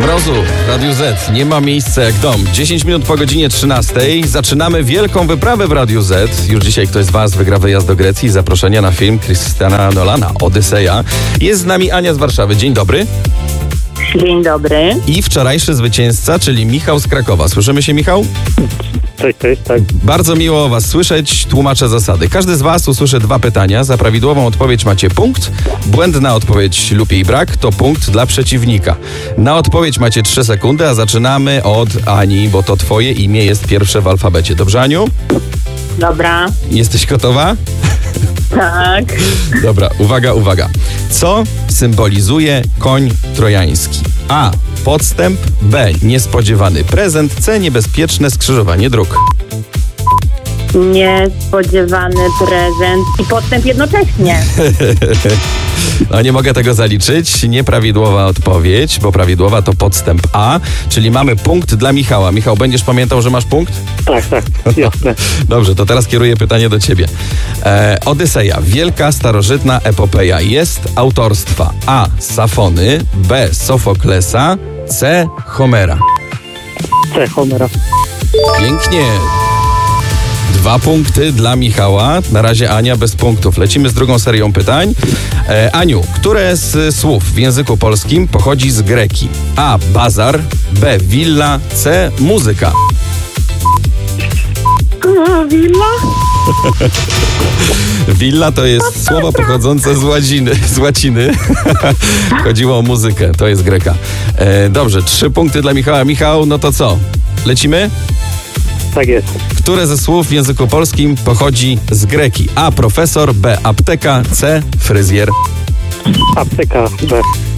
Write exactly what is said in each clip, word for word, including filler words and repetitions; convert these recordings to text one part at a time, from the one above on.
Mrozu, Radiu Z, nie ma miejsca jak dom. dziesięć minut po godzinie trzynastej zaczynamy wielką wyprawę w Radiu Z. Już dzisiaj ktoś z Was wygra wyjazd do Grecji i zaproszenia na film Christiana Nolana, Odyseja. Jest z nami Ania z Warszawy. Dzień dobry. Dzień dobry. I wczorajszy zwycięzca, czyli Michał z Krakowa. Słyszymy się, Michał? Cześć, cześć, tak. Bardzo miło Was słyszeć. Tłumaczę zasady. Każdy z Was usłyszy dwa pytania. Za prawidłową odpowiedź macie punkt. Błędna odpowiedź lub jej brak to punkt dla przeciwnika. Na odpowiedź macie trzy sekundy, a zaczynamy od Ani, bo to Twoje imię jest pierwsze w alfabecie. Dobrze, Aniu? Dobra. Jesteś gotowa? Tak. Dobra, uwaga, uwaga. Co symbolizuje koń trojański? A. Podstęp. B. Niespodziewany prezent. C. Niebezpieczne skrzyżowanie dróg. Niespodziewany prezent i podstęp jednocześnie. No nie mogę tego zaliczyć. Nieprawidłowa odpowiedź, bo prawidłowa to podstęp A, czyli mamy punkt dla Michała. Michał, będziesz pamiętał, że masz punkt? Tak, tak, jasne. Dobrze, to teraz kieruję pytanie do ciebie. E, Odyseja, wielka starożytna epopeja, jest autorstwa A. Safony, B. Sofoklesa, C. Homera. C. Homera. Pięknie. Dwa punkty dla Michała. Na razie Ania bez punktów. Lecimy z drugą serią pytań. E, Aniu, które z słów w języku polskim pochodzi z greki? A. Bazar, B. Willa, C. Muzyka. O, willa? Willa to jest słowo pochodzące z łaciny. Z łaciny. Chodziło o muzykę, to jest greka. E, dobrze, trzy punkty dla Michała. Michał, no to co? Lecimy? Tak jest. Które ze słów w języku polskim pochodzi z greki? A. Profesor, B. Apteka, C. Fryzjer. Apteka, B.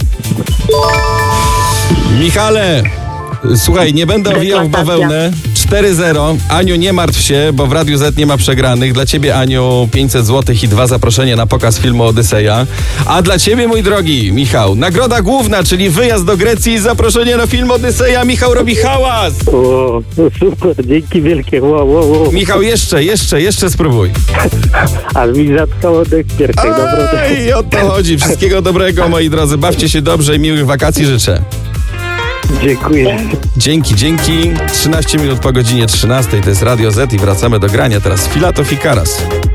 Michale, słuchaj, nie będę owijał w bawełnę. cztery zero. Aniu, nie martw się, bo w Radiu Z nie ma przegranych. Dla ciebie, Aniu, pięćset złotych i dwa zaproszenia na pokaz filmu Odyseja. A dla ciebie, mój drogi Michał, nagroda główna, czyli wyjazd do Grecji i zaproszenie na film Odyseja. Michał robi hałas! O, super, dzięki wielkie. Wow, wow, wow. Michał, jeszcze, jeszcze, jeszcze spróbuj. Ale mi zatkało dech w piersiach, naprawdę. Ej, o to chodzi. Wszystkiego dobrego, moi drodzy. Bawcie się dobrze i miłych wakacji życzę. Dziękuję. Dzięki, dzięki. trzynaście minut po godzinie trzynastej. To jest Radio Z i wracamy do grania. Teraz Filatov i Karas.